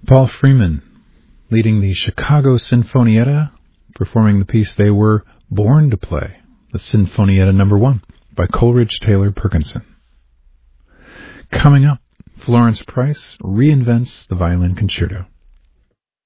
Paul Freeman leading the Chicago Sinfonietta, performing the piece they were born to play, the Sinfonietta No. 1 by Coleridge Taylor Perkinson. Coming up, Florence Price reinvents the violin concerto.